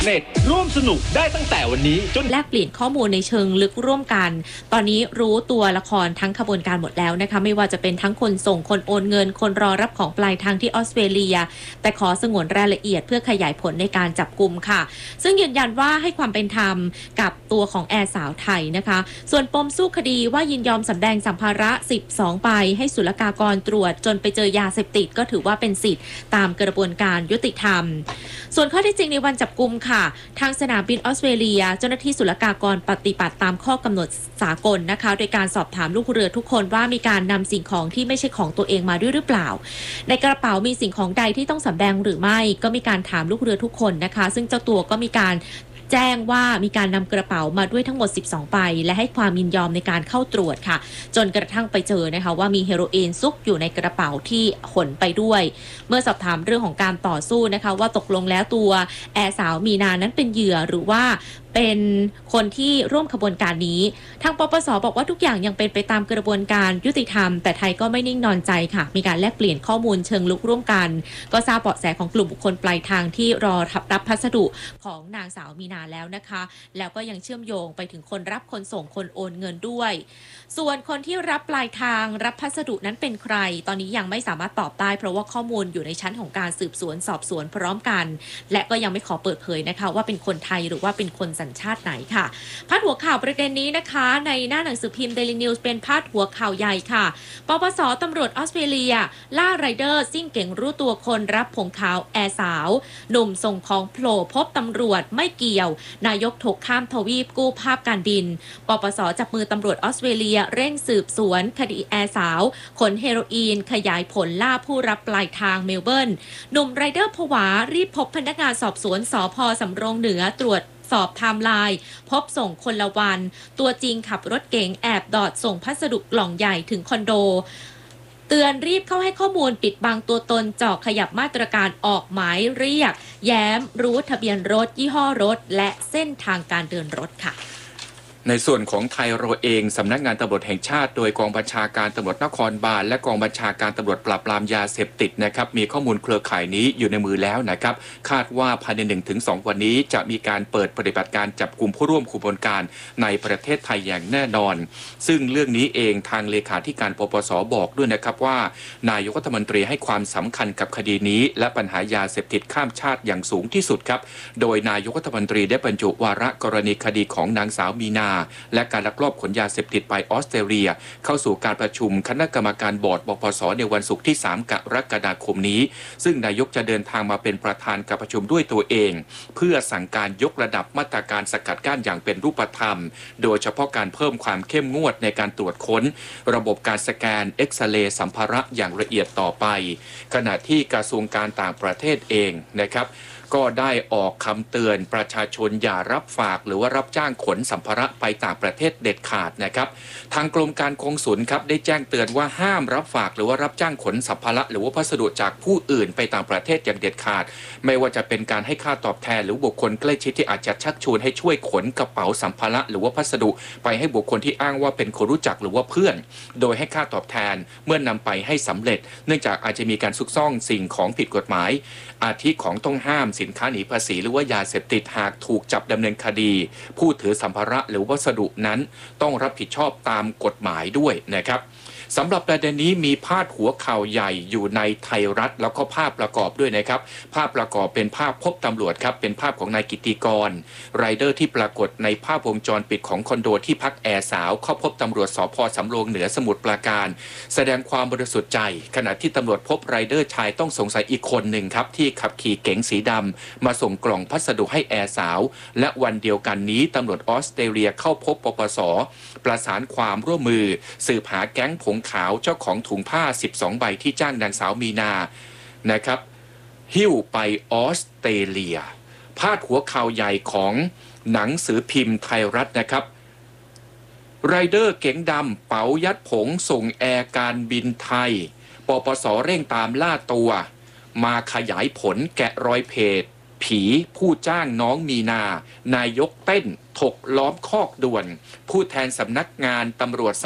เน็ตร่วมสนุกได้ตั้งแต่วันนี้จนแลกเปลี่ยนข้อมูลในเชิงลึกร่วมกัน ตอนนี้รู้ตัวละครทั้งขบวนการหมดแล้วนะคะไม่ว่าจะเป็นทั้งคนส่งคนโอนเงินคนรอรับของปลายทางที่ออสเตรเลียแต่ขอสงวนรายละเอียดเพื่อขยายผลในการจับกุมค่ะซึ่งยืนยันว่าให้ความเป็นธรรมกับตัวของแอร์สาวไทยนะคะส่วนปมสู้คดีว่ายินยอมสำแดงสัมภาระ12ใบให้ศุลกากรตรวจจนไปเจอยาเสพติดก็ถือว่าเป็นสิทธิ์ตามกระบวนการยุติธรรมส่วนข้อเท็จจริงในวันจับกุมค่ะทางสนามบินออสเตรเลียเจ้าหน้าที่ศุลกากรปฏิบัติตามข้อกำหนดสากลนะคะโดยการสอบถามลูกเรือทุกคนว่ามีการนำสิ่งของที่ไม่ใช่ของตัวเองมาด้วยหรือเปล่าในกระเป๋ามีสิ่งของใดที่ต้องสำแดงหรือไม่ก็มีการถามลูกเรือทุกคนนะคะซึ่งเจ้าตัวก็มีการแจ้งว่ามีการนำกระเป๋ามาด้วยทั้งหมด12ใบและให้ความยินยอมในการเข้าตรวจค่ะจนกระทั่งไปเจอนะคะว่ามีเฮโรอีนซุกอยู่ในกระเป๋าที่ขนไปด้วยเมื่อสอบถามเรื่องของการต่อสู้นะคะว่าตกลงแล้วตัวแอร์สาวมีนานั้นเป็นเหยื่อหรือว่าเป็นคนที่ร่วมขบวนการนี้ทางปปส.บอกว่าทุกอย่างยังเป็นไปตามกระบวนการยุติธรรมแต่ไทยก็ไม่นิ่งนอนใจค่ะมีการแลกเปลี่ยนข้อมูลเชิงลึกร่วมกันก็ทราบเบาะแสของกลุ่มบุคคลปลายทางที่รอรับพัสดุของนางสาวมีนาแล้วนะคะแล้วก็ยังเชื่อมโยงไปถึงคนรับคนส่งคนโอนเงินด้วยส่วนคนที่รับปลายทางรับพัสดุนั้นเป็นใครตอนนี้ยังไม่สามารถตอบได้เพราะว่าข้อมูลอยู่ในชั้นของการสืบสวนสอบสวนพร้อมกันและก็ยังไม่ขอเปิดเผยนะคะว่าเป็นคนไทยหรือว่าเป็นคนสัญชาติไหนค่ะพาดหัวข่าวประเด็นนี้นะคะในหน้าหนังสือพิมพ์ Daily News เป็นพาดหัวข่าวใหญ่ค่ะปปส.ตำรวจออสเตรเลียล่าไรเดอร์ซิ่งเก่งรู้ตัวคนรับผงขาวแอร์สาวหนุ่มส่งของโผล่พบตำรวจไม่เกี่ยวนายกถกข้ามทวีปกู้ภาพการบินปปส.จับมือตำรวจออสเตรเลียเร่งสืบสวนคดีแอร์สาวขนเฮโรอีนขยายผลล่าผู้รับปลายทางเมลเบิร์นหนุ่มไรเดอร์ผวารีบพบพนักงานสอบสวนสพ.สำโรงเหนือตรวจสอบไทม์ไลน์พบส่งคนละวันตัวจริงขับรถเก๋งแอบดอดส่งพัสดุกล่องใหญ่ถึงคอนโดเตือนรีบเข้าให้ข้อมูลปิดบังตัวตนจอกขยับมาตรการออกหมายเรียกแย้มรู้ทะเบียนรถยี่ห้อรถและเส้นทางการเดินรถค่ะในส่วนของไทยเราเองสำนักงานตำรวจแห่งชาติโดยกองบัญชาการตำรวจนครบาลและกองบัญชาการตำรวจปราบปรามยาเสพติดนะครับมีข้อมูลเครือข่ายนี้อยู่ในมือแล้วนะครับคาดว่าภายใน 1-2 วันนี้จะมีการเปิดปฏิบัติการจับกลุ่มผู้ร่วมขบวนการในประเทศไทยอย่างแน่นอนซึ่งเรื่องนี้เองทางเลขาธิการปปส.บอกด้วยนะครับว่านายกรัฐมนตรีให้ความสำคัญกับคดีนี้และปัญหายาเสพติดข้ามชาติอย่างสูงที่สุดครับโดยนายกรัฐมนตรีได้บรรจุวาระกรณีคดีของนางสาวมีนาและการลักลอบขนยาเสพติดไปออสเตรเลียเข้าสู่การประชุมคณะกรรมการบอร์ดปปส.ในวันศุกร์ที่3 กรกฎาคมนี้ซึ่งนายกจะเดินทางมาเป็นประธานการประชุมด้วยตัวเองเพื่อสั่งการยกระดับมาตรการสกัดกั้นอย่างเป็นรูปธรรมโดยเฉพาะการเพิ่มความเข้มงวดในการตรวจค้นระบบการสแกนเอ็กซเรย์สัมภาระอย่างละเอียดต่อไปขณะที่กระทรวงการต่างประเทศเองนะครับก็ได้ออกคำเตือนประชาชนอย่ารับฝากหรือว่ารับจ้างขนสัมภาระไปต่างประเทศเด็ดขาดนะครับทางกรมการกงสุลครับได้แจ้งเตือนว่าห้ามรับฝากหรือว่ารับจ้างขนสัมภาระหรือว่าพัสดุจากผู้อื่นไปต่างประเทศอย่างเด็ดขาดไม่ว่าจะเป็นการให้ค่าตอบแทนหรือบุคคลใกล้ชิดที่อาจจะชักชวนให้ช่วยขนกระเป๋าสัมภาระหรือว่าพัสดุไปให้บุคคลที่อ้างว่าเป็นคนรู้จักหรือว่าเพื่อนโดยให้ค่าตอบแทนเมื่อนำไปให้สำเร็จเนื่องจากอาจจะมีการซุกซ่อนสิ่งของผิดกฎหมายอาทิของต้องห้ามสินค้าหนีภาษีหรือว่ายาเสพติดหากถูกจับดำเนินคดีผู้ถือสัมภาระหรือวัสดุนั้นต้องรับผิดชอบตามกฎหมายด้วยนะครับสำหรับประเด็นนี้มีพาดหัวข่าวใหญ่อยู่ในไทยรัฐแล้วก็ภาพประกอบด้วยนะครับภาพประกอบเป็นภาพพบตำรวจครับเป็นภาพของนายกิติกรไรเดอร์ที่ปรากฏในภาพวงจรปิดของคอนโดที่พักแอร์สาวเข้าพบตำรวจสภ.สำโรงเหนือสมุทรปราการแสดงความบริสุทธิ์ใจขณะที่ตำรวจพบไรเดอร์ชายต้องสงสัยอีกคนหนึ่งครับที่ขับขี่เก๋งสีดำมาส่งกล่องพัสดุให้แอร์สาวและวันเดียวกันนี้ตำรวจออสเตรเลียเข้าพบปปส.ประสานความร่วมมือสืบหาแก๊งผงขาวเจ้าของถุงผ้า12ใบที่จ้างนางสาวมีนานะครับหิ้วไปออสเตรเลียพาดหัวข่าวใหญ่ของหนังสือพิมพ์ไทยรัฐนะครับไรเดอร์เก๋งดำเป๋ายัดผงส่งแอร์การบินไทยปปส.เร่งตามล่าตัวมาขยายผลแกะรอยเพจผีผู้จ้างน้องมีนานายกเต้นถกล้อมคอกด่วนผู้แทนสำนักงานตำรวจ